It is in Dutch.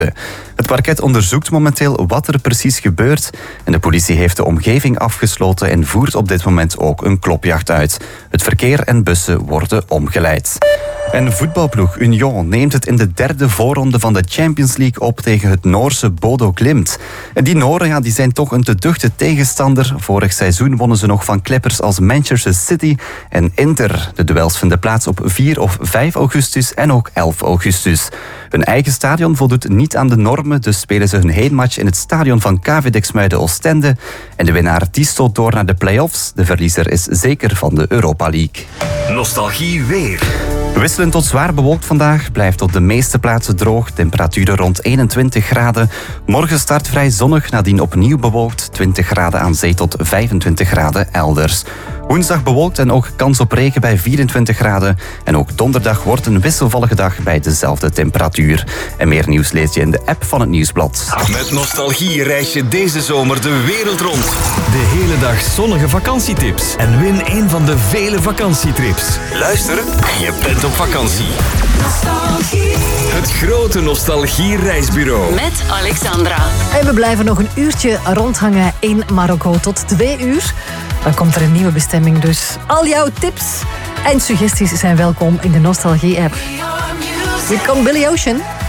Het parket onderzoekt momenteel wat er precies gebeurt en de politie heeft de omgeving afgesloten en voert op dit moment ook een klopjacht uit. Het verkeer en bussen worden omgeleid. En voetbalploeg Union neemt het in de derde voorronde van de Champions League op tegen het Noorse Bodo Glimt. En die Noren die zijn toch een te duchte tegenstander. Vorig seizoen wonnen ze nog van kleppers als Manchester City en Inter. De duels vinden plaats op 4 of 5 augustus en ook 11 augustus. Hun eigen stadion voldoet niet aan de normen, dus spelen ze hun heenmatch in het stadion van KV Dexmuiden-Oostende. En de winnaar die stoot door naar de play-offs. De verliezer is zeker van de Europa League. Nostalgie weer. Wisselend tot zwaar bewolkt vandaag, blijft op de meeste plaatsen droog. Temperaturen rond 21 graden. Morgen start vrij zonnig, nadien opnieuw bewolkt. 20 graden aan zee tot 25 graden elders. Woensdag bewolkt en ook kans op regen bij 24 graden. En ook donderdag wordt een wisselvallige dag bij dezelfde temperatuur. En meer nieuws lees je in de app van het Nieuwsblad. Met Nostalgie reis je deze zomer de wereld rond. De hele dag zonnige vakantietips. En win een van de vele vakantietrips. Luister en je bent op vakantie. Nostalgie. Het grote Nostalgie-reisbureau. Met Alexandra. En we blijven nog een uurtje rondhangen in Marokko tot 2 uur. Dan komt er een nieuwe bestemming, dus al jouw tips en suggesties zijn welkom in de Nostalgie-app. Hier komt Billy Ocean.